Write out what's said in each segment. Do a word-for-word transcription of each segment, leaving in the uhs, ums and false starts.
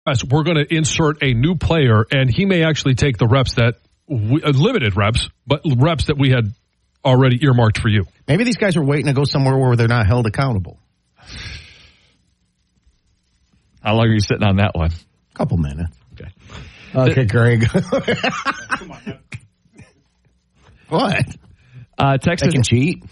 we're going to insert a new player, and he may actually take the reps that we, uh, limited reps, but reps that we had already earmarked for you. Maybe these guys are waiting to go somewhere where they're not held accountable. How long are you sitting on that one? A couple minutes. Okay. Okay, Greg. What? Uh, Texas they can cheat.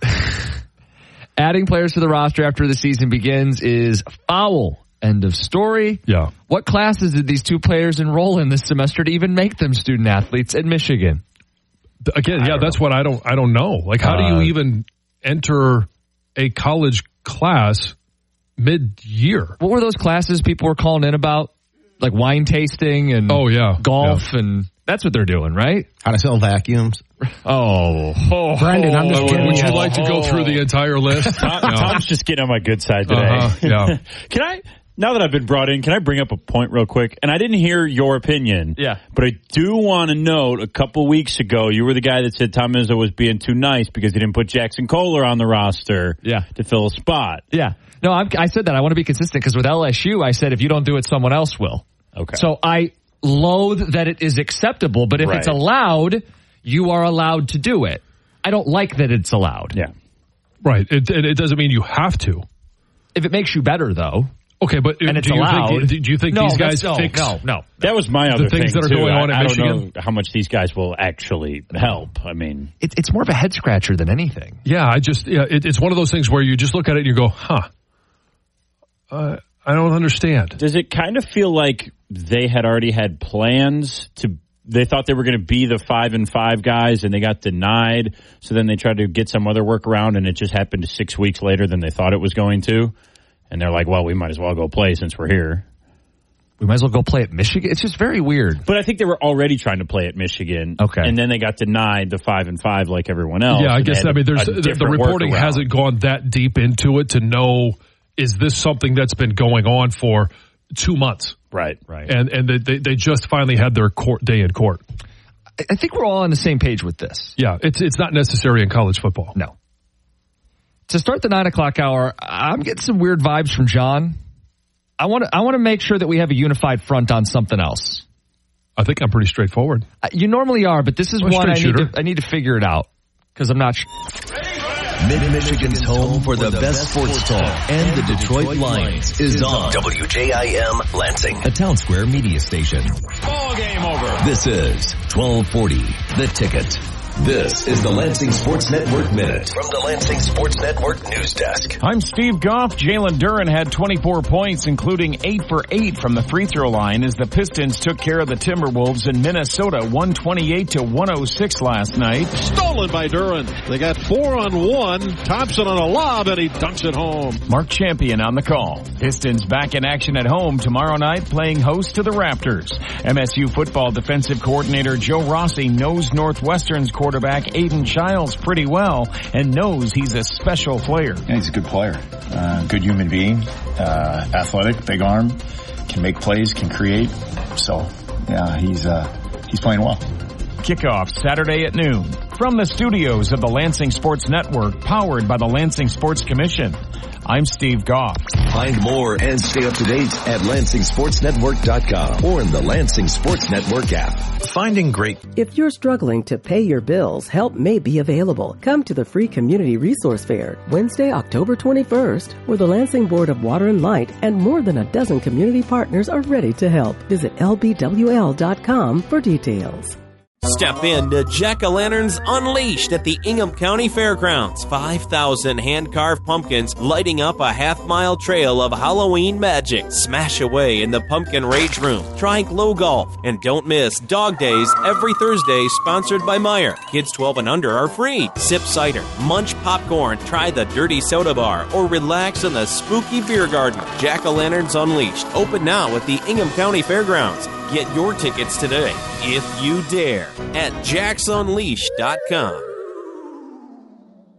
Adding players to the roster after the season begins is foul. End of story. Yeah. What classes did these two players enroll in this semester to even make them student athletes at Michigan? Again, yeah, that's know. what I don't I don't know. Like, how uh, do you even enter a college class mid-year? What were those classes people were calling in about? Like wine tasting and oh, yeah. golf, yeah. and that's what they're doing, right? How to sell vacuums. Oh. oh Brendan, I'm just oh, kidding. Would you like to go through the entire list? Tom, no. Tom's just getting on my good side today. Uh-huh, yeah. Can I, now that I've been brought in, can I bring up a point real quick? And I didn't hear your opinion. Yeah. But I do want to note, a couple weeks ago, you were the guy that said Tom Izzo was being too nice because he didn't put Jackson Kohler on the roster yeah. to fill a spot. Yeah. No, I'm, I said that. I want to be consistent because with L S U, I said if you don't do it, someone else will. Okay. So I loathe that it is acceptable, but if right. it's allowed, you are allowed to do it. I don't like that it's allowed. Yeah. Right. It, it, it doesn't mean you have to. If it makes you better, though. Okay, but and it's do you allowed. Think, do you think no, these guys no, fix? No, no. That was my other the things thing that are too. going on I, in I Michigan. don't know how much these guys will actually help. I mean, it, it's more of a head scratcher than anything. Yeah, I just yeah, it, it's one of those things where you just look at it and you go, huh. Uh, I don't understand. Does it kind of feel like they had already had plans to, they thought they were going to be the five and five guys and they got denied. So then they tried to get some other workaround and it just happened six weeks later than they thought it was going to. And they're like, well, we might as well go play since we're here. We might as well go play at Michigan. It's just very weird. But I think they were already trying to play at Michigan. Okay. And then they got denied the five and five like everyone else. Yeah, I guess, I mean, there's a, a the, the reporting workaround. hasn't gone that deep into it to know, is this something that's been going on for two months? Right, right. And and they, they just finally had their court day in court. I think we're all on the same page with this. Yeah, it's it's not necessary in college football. No. To start the nine o'clock hour, I'm getting some weird vibes from John. I want to I want to make sure that we have a unified front on something else. I think I'm pretty straightforward. You normally are, but this is I'm one I need, shooter. to, I need to figure it out because I'm not sure. Mid-Michigan's home for the best sports talk and the Detroit Lions is on W J I M Lansing, a Town Square media station. Ball game over. This is twelve forty, The Ticket. This is the Lansing Sports Network Minute from the Lansing Sports Network News Desk. I'm Steve Goff. Jalen Duren had twenty-four points, including eight for eight from the free throw line as the Pistons took care of the Timberwolves in Minnesota, one twenty-eight to one oh six last night. Stolen by Duren. They got four on one. Thompson on a lob, and he dunks it home. Mark Champion on the call. Pistons back in action at home tomorrow night, playing host to the Raptors. M S U football defensive coordinator Joe Rossi knows Northwestern's quarterback Aiden Childs pretty well and knows he's a special player. Yeah, he's a good player, uh, good human being, uh, athletic, big arm, can make plays, can create. So, yeah, he's uh, he's playing well. Kickoff Saturday at noon from the studios of the Lansing Sports Network, powered by the Lansing Sports Commission. I'm Steve Goff. Find more and stay up to date at Lansing Sports Network dot com or in the Lansing Sports Network app. Finding great. If you're struggling to pay your bills, help may be available. Come to the free Community Resource Fair, Wednesday, October twenty-first, where the Lansing Board of Water and Light and more than a dozen community partners are ready to help. Visit L B W L dot com for details. Step in to Jack-O-Lanterns Unleashed at the Ingham County Fairgrounds. five thousand hand-carved pumpkins lighting up a half-mile trail of Halloween magic. Smash away in the Pumpkin Rage Room. Try Glow Golf. And don't miss Dog Days every Thursday, sponsored by Meijer. Kids twelve and under are free. Sip cider, munch popcorn, try the Dirty Soda Bar, or relax in the Spooky Beer Garden. Jack-O-Lanterns Unleashed. Open now at the Ingham County Fairgrounds. Get your tickets today, if you dare, at jacks unleashed dot com.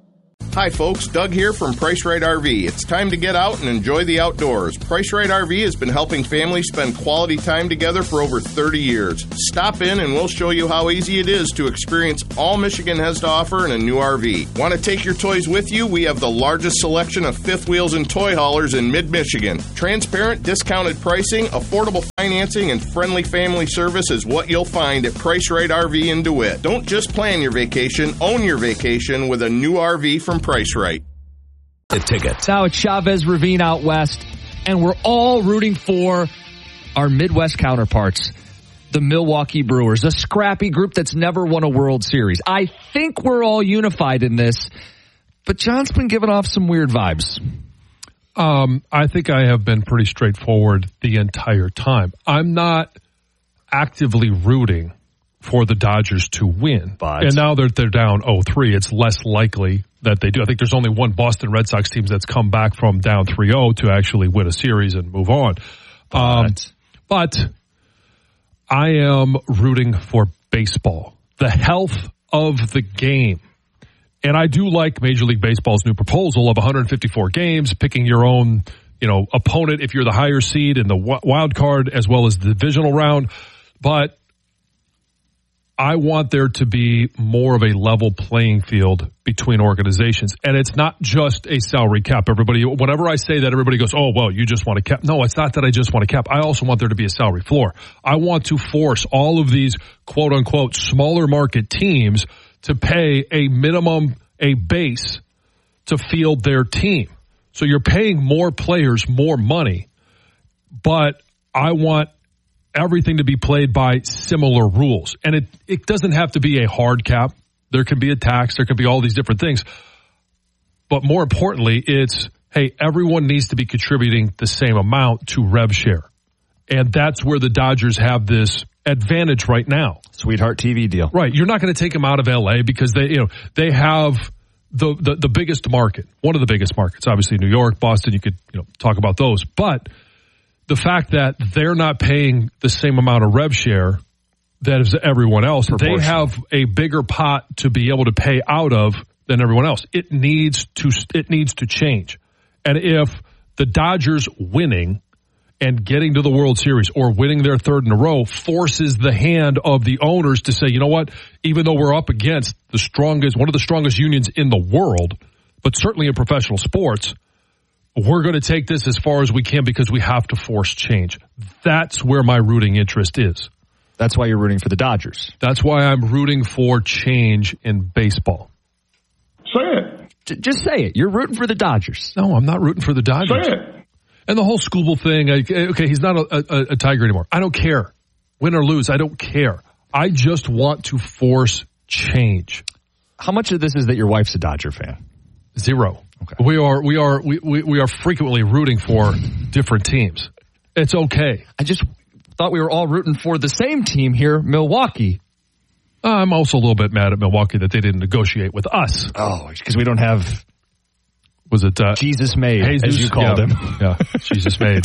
Hi folks, Doug here from Price Right R V. It's time to get out and enjoy the outdoors. Price Right R V has been helping families spend quality time together for over thirty years. Stop in and we'll show you how easy it is to experience all Michigan has to offer in a new R V. Want to take your toys with you? We have the largest selection of fifth wheels and toy haulers in mid-Michigan. Transparent, discounted pricing, affordable financing, and friendly family service is what you'll find at Price Right R V in DeWitt. Don't just plan your vacation, own your vacation with a new R V from Price Right. The tickets. Now it's Chavez Ravine out west, and we're all rooting for our Midwest counterparts, the Milwaukee Brewers, a scrappy group that's never won a World Series. I think we're all unified in this, but John's been giving off some weird vibes. Um, I think I have been pretty straightforward the entire time. I'm not actively rooting for the Dodgers to win. But. And now they're, they're down oh three. It's less likely that they do. I think there's only one Boston Red Sox team that's come back from down three oh to actually win a series and move on. But, um, but I am rooting for baseball, the health of the game. And I do like Major League Baseball's new proposal of one hundred fifty-four games, picking your own, you know, opponent if you're the higher seed in the wild card as well as the divisional round. But I want there to be more of a level playing field between organizations. And it's not just a salary cap. Everybody, whenever I say that, everybody goes, oh, well, you just want a cap. No, it's not that I just want a cap. I also want there to be a salary floor. I want to force all of these quote unquote smaller market teams to pay a minimum, a base to field their team. So you're paying more players more money, but I want everything to be played by similar rules. And it, it doesn't have to be a hard cap. There can be a tax. There can be all these different things. But more importantly, it's, hey, everyone needs to be contributing the same amount to rev share. And that's where the Dodgers have this advantage right now. Sweetheart T V deal. Right. You're not going to take them out of L A because they, you know, they have the, the, the biggest market, one of the biggest markets, obviously New York, Boston, you could, you know, talk about those. But the fact that they're not paying the same amount of rev share that is everyone else, they have a bigger pot to be able to pay out of than everyone else. It needs to it needs to change. And if the Dodgers winning and getting to the World Series or winning their third in a row forces the hand of the owners to say, you know what, even though we're up against the strongest, one of the strongest unions in the world, but certainly in professional sports, we're going to take this as far as we can because we have to force change. That's where my rooting interest is. That's why you're rooting for the Dodgers. That's why I'm rooting for change in baseball. Say it. J- just say it. You're rooting for the Dodgers. No, I'm not rooting for the Dodgers. Say it. And the whole Skubal thing, I, okay, he's not a, a, a Tiger anymore. I don't care. Win or lose, I don't care. I just want to force change. How much of this is that your wife's a Dodger fan? Zero. Okay. We are we are we, we, we are frequently rooting for different teams. It's okay. I just thought we were all rooting for the same team here, Milwaukee. Uh, I'm also a little bit mad at Milwaukee that they didn't negotiate with us. Oh, because we don't have. Was it uh, Jesus made, Jesus? as you called yeah. him? Yeah, Jesus made.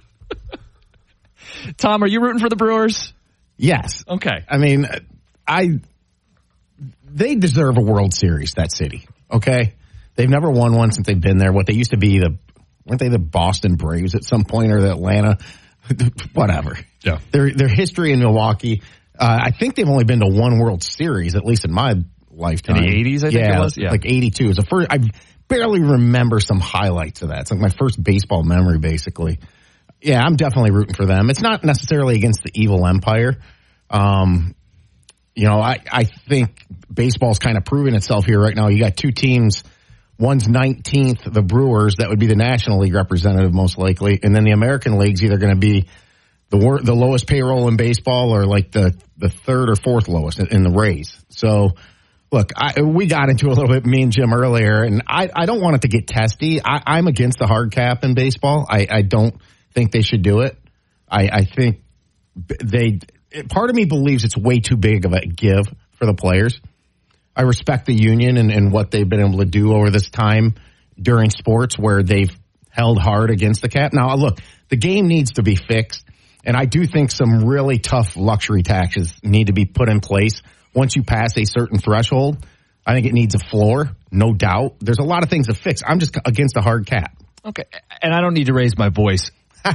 Tom, are you rooting for the Brewers? Yes. Okay. I mean, I they deserve a World Series, that city. Okay. They've never won one since they've been there. What they used to be, the weren't they the Boston Braves at some point, or the Atlanta? Whatever. Yeah. Their their history in Milwaukee. Uh, I think they've only been to one World Series, at least in my lifetime. In the eighties, I think yeah, it was. Yeah, like eighty-two. It was the first. I barely remember some highlights of that. It's like my first baseball memory, basically. Yeah, I'm definitely rooting for them. It's not necessarily against the evil empire. Um, you know, I I think baseball's kind of proving itself here right now. You got two teams. One's nineteenth, the Brewers. That would be the National League representative most likely. And then the American League's either going to be the wor- the lowest payroll in baseball or like the, the third or fourth lowest in, in the Rays. So, look, I, we got into a little bit, me and Jim, earlier, and I, I don't want it to get testy. I, I'm against the hard cap in baseball. I, I don't think they should do it. I, I think they – part of me believes it's way too big of a give for the players. I respect the union and, and what they've been able to do over this time during sports where they've held hard against the cap. Now, look, the game needs to be fixed, and I do think some really tough luxury taxes need to be put in place once you pass a certain threshold. I think it needs a floor, no doubt. There's a lot of things to fix. I'm just against a hard cap. Okay, and I don't need to raise my voice.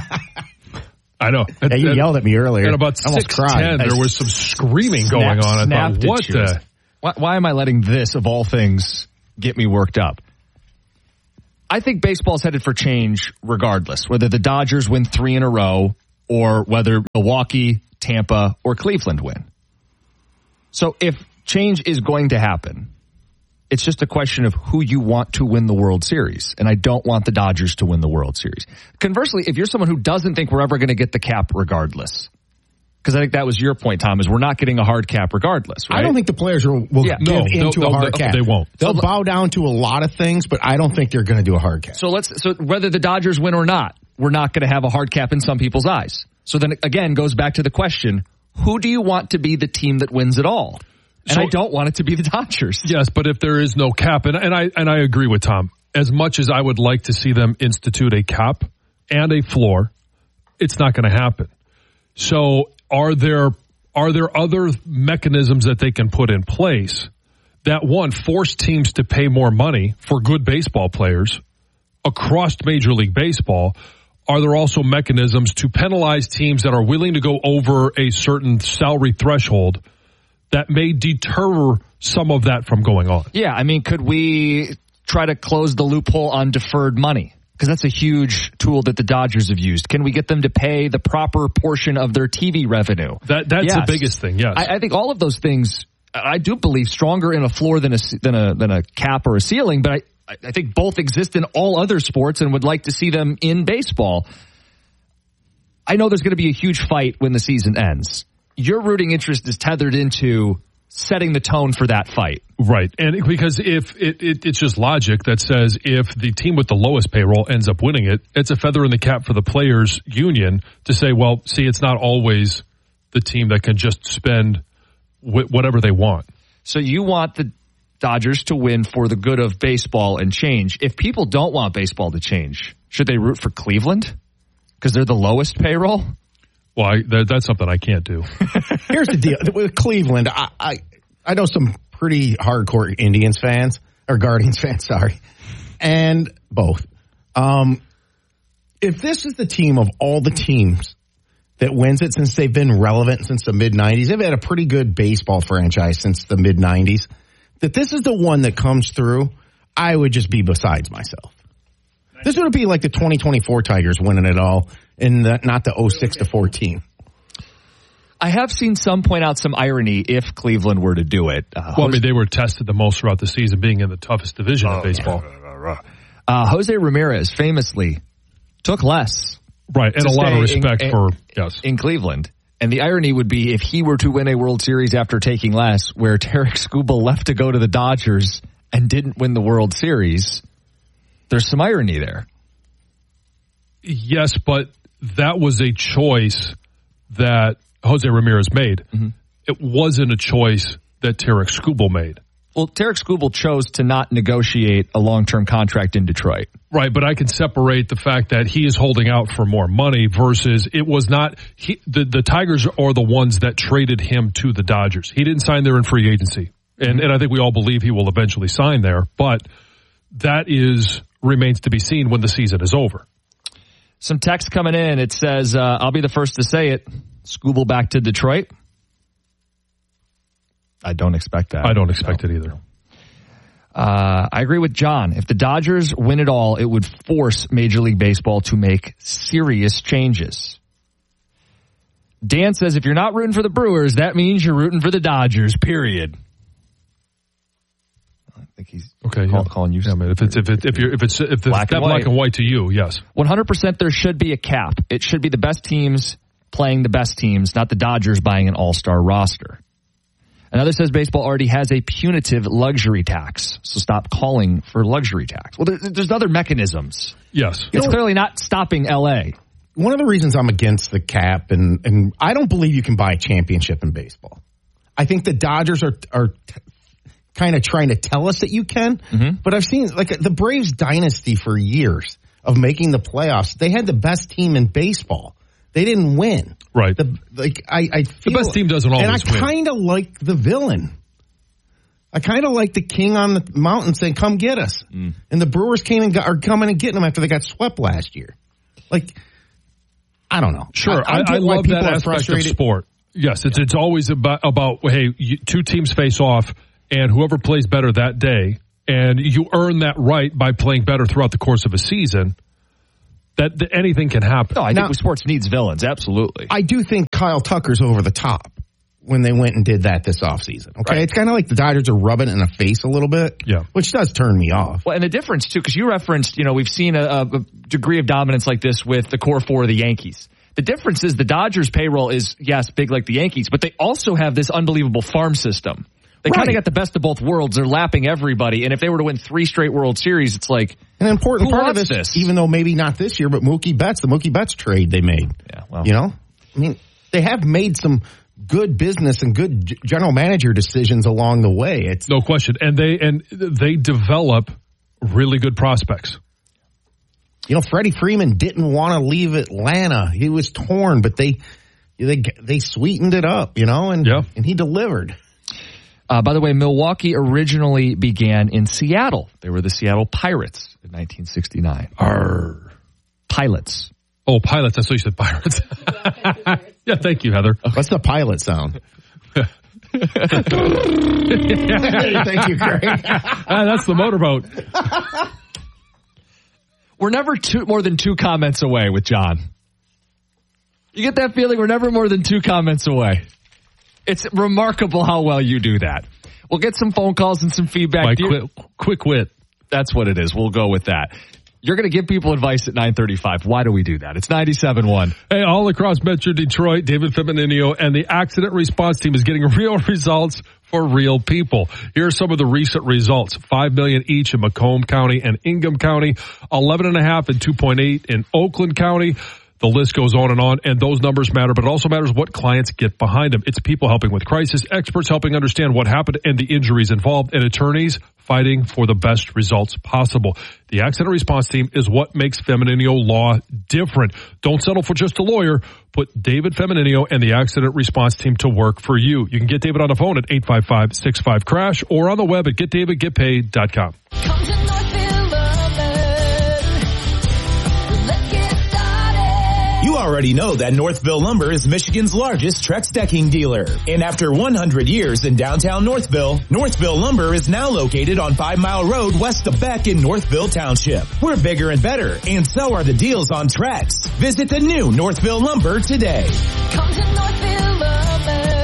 I know. Yeah, you at, yelled at me earlier. At about six ten, there was some screaming Snap, going on. I thought, what the? Why, why am I letting this, of all things, get me worked up? I think baseball's headed for change regardless, whether the Dodgers win three in a row or whether Milwaukee, Tampa, or Cleveland win. So if change is going to happen, it's just a question of who you want to win the World Series. And I don't want the Dodgers to win the World Series. Conversely, if you're someone who doesn't think we're ever going to get the cap regardless, because I think that was your point, Tom, is we're not getting a hard cap regardless, right? I don't think the players will, will yeah. give no, into no, a hard no, cap. They won't. They'll so, bow down to a lot of things, but I don't think they're going to do a hard cap. So let's so whether the Dodgers win or not, we're not going to have a hard cap in some people's eyes. So then again, goes back to the question, who do you want to be the team that wins it all? And so, I don't want it to be the Dodgers. Yes, but if there is no cap, and, and I and I agree with Tom, as much as I would like to see them institute a cap and a floor, it's not going to happen. So are there are there other mechanisms that they can put in place that, one, force teams to pay more money for good baseball players across Major League Baseball? Are there also mechanisms to penalize teams that are willing to go over a certain salary threshold that may deter some of that from going on? Yeah, I mean, could we try to close the loophole on deferred money? Because that's a huge tool that the Dodgers have used. Can we get them to pay the proper portion of their T V revenue? That That's yes. the biggest thing, yes. I, I think all of those things, I do believe, stronger in a floor than a, than a, than a cap or a ceiling, but I, I think both exist in all other sports and would like to see them in baseball. I know there's going to be a huge fight when the season ends. Your rooting interest is tethered into setting the tone for that fight. Right. And because if it, it, it's just logic that says if the team with the lowest payroll ends up winning it, it's a feather in the cap for the players union to say, well, see, it's not always the team that can just spend wh- whatever they want. So you want the Dodgers to win for the good of baseball and change. If people don't want baseball to change, should they root for Cleveland? Because they're the lowest payroll? Well, I, that, that's something I can't do. Here's the deal. With Cleveland, I, I I know some pretty hardcore Indians fans, or Guardians fans, sorry, and both. Um, if this is the team of all the teams that wins it since they've been relevant since the mid nineties, they've had a pretty good baseball franchise since the mid nineties, that this is the one that comes through, I would just be besides myself. This would be like the twenty twenty-four Tigers winning it all, and the, not the oh six to fourteen. I have seen some point out some irony if Cleveland were to do it. Uh, well, I mean, they were tested the most throughout the season, being in the toughest division oh, in baseball. Uh, Jose Ramirez famously took less. Right, and a lot of respect in, for, yes. in Cleveland. And the irony would be if he were to win a World Series after taking less, where Tarik Skubal left to go to the Dodgers and didn't win the World Series, there's some irony there. Yes, but that was a choice that Jose Ramirez made. Mm-hmm. It wasn't a choice that Tarik Skubal made. Well, Tarik Skubal chose to not negotiate a long-term contract in Detroit. Right, but I can separate the fact that he is holding out for more money versus it was not he, the, the Tigers are the ones that traded him to the Dodgers. He didn't sign there in free agency. And, mm-hmm. and I think we all believe he will eventually sign there. But that is remains to be seen when the season is over. Some text coming in. It says, uh, I'll be the first to say it. Skubal back to Detroit. I don't expect that. I don't expect no. it either. Uh, I agree with John. If the Dodgers win it all, it would force Major League Baseball to make serious changes. Dan says, if you're not rooting for the Brewers, that means you're rooting for the Dodgers, period. I think he's okay, call, yeah. calling you. Yeah, man, if it's if it, if you're if it's if it's black, that and black and white to you, yes. one hundred percent there should be a cap. It should be the best teams playing the best teams, not the Dodgers buying an all-star roster. Another says baseball already has a punitive luxury tax, so stop calling for luxury tax. Well, there, there's other mechanisms. Yes. It's you know, clearly not stopping L A. One of the reasons I'm against the cap, and, and I don't believe you can buy a championship in baseball. I think the Dodgers are are t- kind of trying to tell us that you can, mm-hmm. but I've seen like the Braves dynasty for years of making the playoffs. They had the best team in baseball. They didn't win. Right. The, like I, I feel, the best team doesn't always win. And I win. kind of like the villain. I kind of like the king on the mountain saying, come get us. Mm. And the Brewers came and got, are coming and getting them after they got swept last year. Like, I don't know. Sure, I, I, I love that aspect of sport. Yes, it's it's always about, about hey, you, two teams face off, and whoever plays better that day, and you earn that right by playing better throughout the course of a season, that, that anything can happen. No, I now, think sports needs villains, absolutely. I do think Kyle Tucker's over the top when they went and did that this offseason. Okay, right. It's kind of like the Dodgers are rubbing it in the face a little bit, yeah, which does turn me off. Well, and the difference, too, because you referenced, you know, we've seen a, a degree of dominance like this with the core four of the Yankees. The difference is the Dodgers' payroll is, yes, big like the Yankees, but they also have this unbelievable farm system. They right. kind of got the best of both worlds. They're lapping everybody, and if they were to win three straight World Series, it's like, an important part of this, this, even though maybe not this year, but Mookie Betts, the Mookie Betts trade they made. Yeah, well, you know, I mean, they have made some good business and good general manager decisions along the way. It's no question, and they and they develop really good prospects. You know, Freddie Freeman didn't want to leave Atlanta. He was torn, but they they they sweetened it up, you know, and yeah. and he delivered. Uh, by the way, Milwaukee originally began in Seattle. They were the Seattle Pirates in nineteen sixty-nine. Arr. Pilots. Oh, pilots. I thought you said pirates. Yeah, thank you, Heather. What's the pilot sound? Thank you, Craig. Ah, that's the motorboat. We're never two, more than two comments away with John. You get that feeling? We're never more than two comments away. It's remarkable how well you do that. We'll get some phone calls and some feedback. My quick, quick wit. That's what it is. We'll go with that. You're going to give people advice at nine thirty-five. Why do we do that? It's ninety-seven point one. Hey, all across Metro Detroit, David Feminino and the accident response team is getting real results for real people. Here are some of the recent results. five million dollars each in Macomb County and Ingham County, eleven and a half and two point eight in Oakland County. The list goes on and on, and those numbers matter, but it also matters what clients get behind them. It's people helping with crisis, experts helping understand what happened and the injuries involved, and attorneys fighting for the best results possible. The accident response team is what makes Feminino Law different. Don't settle for just a lawyer. Put David Feminino and the accident response team to work for you. You can get David on the phone at eight five five, six five, crash or on the web at get david get paid dot com. You already know that Northville Lumber is Michigan's largest Trex decking dealer. And after one hundred years in downtown Northville, Northville Lumber is now located on Five Mile Road west of Beck in Northville Township. We're bigger and better, and so are the deals on Trex. Visit the new Northville Lumber today. Come to Northville Lumber.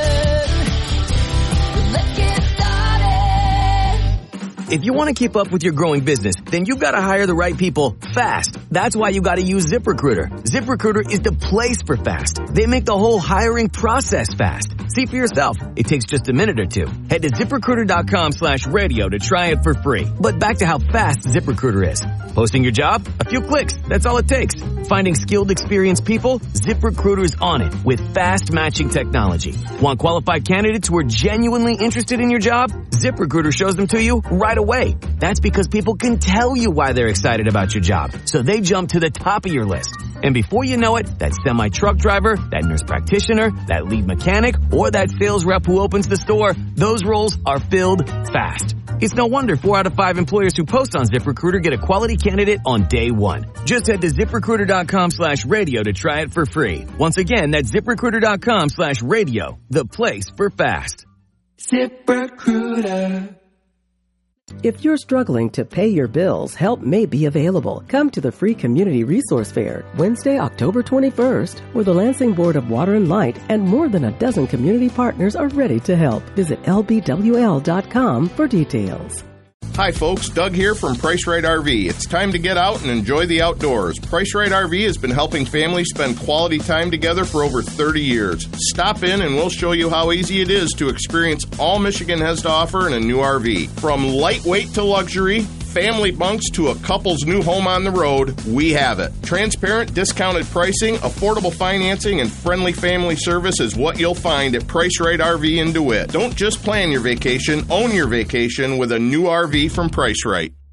Let's get started. If you want to keep up with your growing business, then you've got to hire the right people fast. That's why you got to use ZipRecruiter. ZipRecruiter is the place for fast. They make the whole hiring process fast. See for yourself. It takes just a minute or two. Head to ZipRecruiter.com slash radio to try it for free. But back to how fast ZipRecruiter is. Posting your job? A few clicks. That's all it takes. Finding skilled, experienced people? ZipRecruiter's on it with fast matching technology. Want qualified candidates who are genuinely interested in your job? ZipRecruiter shows them to you right away. That's because people can tell you why they're excited about your job. So they jump to the top of your list. And before you know it, that semi-truck driver, that nurse practitioner, that lead mechanic, or that sales rep who opens the store, those roles are filled fast. It's no wonder four out of five employers who post on ZipRecruiter get a quality candidate on day one. Just head to ZipRecruiter.com slash radio to try it for free. Once again, that's ZipRecruiter.com slash radio, the place for fast. ZipRecruiter. If you're struggling to pay your bills, help may be available. Come to the free Community Resource Fair, Wednesday, October twenty-first, where the Lansing Board of Water and Light and more than a dozen community partners are ready to help. Visit L B W L dot com for details. Hi folks, Doug here from Price Right R V. It's time to get out and enjoy the outdoors. Price Right R V has been helping families spend quality time together for over thirty years. Stop in and we'll show you how easy it is to experience all Michigan has to offer in a new R V. From lightweight to luxury, family bunks to a couple's new home on the road, we have it. Transparent, discounted pricing, affordable financing, and friendly family service is what you'll find at Price Right R V in DeWitt. Don't just plan your vacation, own your vacation with a new R V from Price Right.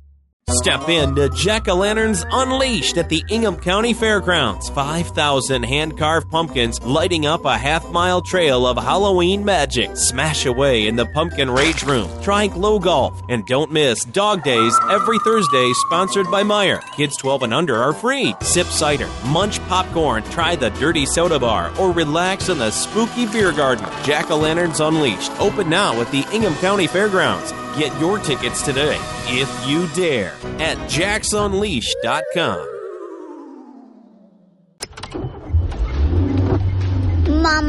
Step in to Jack-O-Lanterns Unleashed at the Ingham County Fairgrounds. five thousand hand-carved pumpkins lighting up a half-mile trail of Halloween magic. Smash away in the Pumpkin Rage Room. Try Glow Golf. And don't miss Dog Days every Thursday, sponsored by Meijer. Kids twelve and under are free. Sip cider, munch popcorn, try the Dirty Soda Bar, or relax in the spooky beer garden. Jack-O-Lanterns Unleashed. Open now at the Ingham County Fairgrounds. Get your tickets today, if you dare, at jacks unleashed dot com. Mama,